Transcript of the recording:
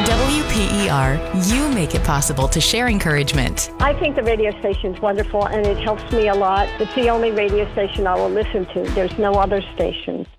At WPER, you make it possible to share encouragement. I think the radio station is wonderful, and it helps me a lot. It's the only radio station I will listen to. There's no other station.